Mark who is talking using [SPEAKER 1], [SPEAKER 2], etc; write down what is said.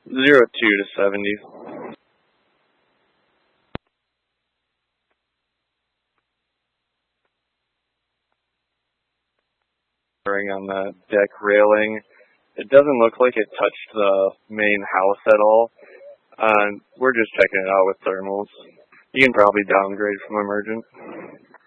[SPEAKER 1] 02 to 70. On the deck railing. It doesn't look like it touched the main house at all. We're just checking it out with thermals. You can probably downgrade from emergent.